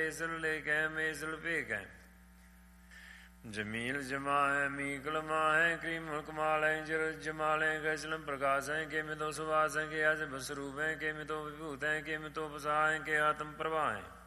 केसर लेकै मेसल फेकै जमील जमा है मीकल माँ है क्रीम कमाल है जर जमाल है कैसलम प्रकाश है के में तो सुवास है के आज बसरूप है के में तो विभूत है के में तो पसा है के आत्म प्रभा है